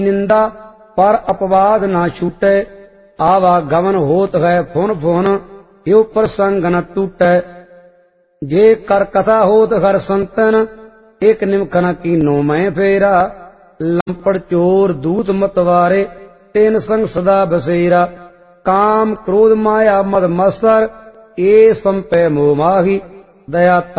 निंदा पर अपवाद ना छूटे। आवागमन होत है फुन फुन यो प्रसंग न टूटे। जे कर कथा होत हर संतन एक निमखन कीनो मैं फेरा। लंपड़ चोर दूत मतवारे तेन संग सदा बसेरा। काम क्रोध माया मद मत्सर ये संपे मोह माही दया